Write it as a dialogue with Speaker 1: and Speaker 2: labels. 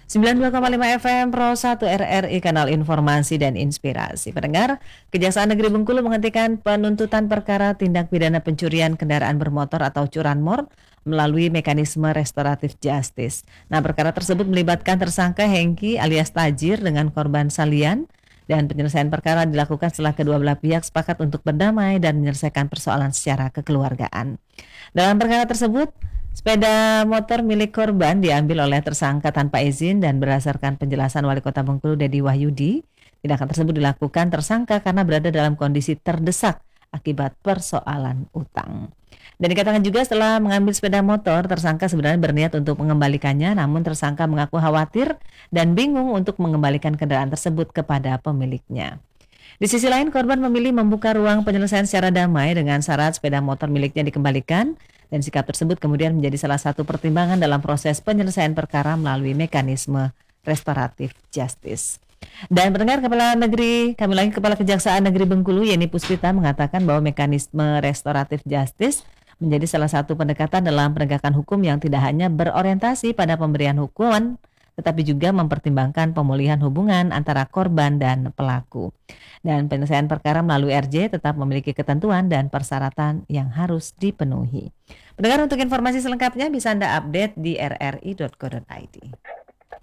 Speaker 1: 92,5 FM Pro 1 RRI Kanal Informasi dan Inspirasi. Pendengar, Kejaksaan Negeri Bengkulu menghentikan penuntutan perkara tindak pidana pencurian kendaraan bermotor atau curanmor melalui mekanisme restoratif justice. Nah, perkara tersebut melibatkan tersangka Hengki alias Tajir dengan korban Salian, dan penyelesaian perkara dilakukan setelah kedua belah pihak sepakat untuk berdamai dan menyelesaikan persoalan secara kekeluargaan. Dalam perkara tersebut, sepeda motor milik korban diambil oleh tersangka tanpa izin dan berdasarkan penjelasan Wali Kota Bengkulu Dedi Wahyudi, tindakan tersebut dilakukan tersangka karena berada dalam kondisi terdesak akibat persoalan utang. Dan dikatakan juga setelah mengambil sepeda motor, tersangka sebenarnya berniat untuk mengembalikannya, namun tersangka mengaku khawatir dan bingung untuk mengembalikan kendaraan tersebut kepada pemiliknya. Di sisi lain, korban memilih membuka ruang penyelesaian secara damai dengan syarat sepeda motor miliknya dikembalikan, dan sikap tersebut kemudian menjadi salah satu pertimbangan dalam proses penyelesaian perkara melalui mekanisme restoratif justice. Dan pendengar, Kepala Kejaksaan Negeri Bengkulu Yeni Puspita mengatakan bahwa mekanisme restoratif justice menjadi salah satu pendekatan dalam penegakan hukum yang tidak hanya berorientasi pada pemberian hukuman, tetapi juga mempertimbangkan pemulihan hubungan antara korban dan pelaku. Dan penyelesaian perkara melalui RJ tetap memiliki ketentuan dan persyaratan yang harus dipenuhi. Pendengar, untuk informasi selengkapnya bisa Anda update di rri.co.id.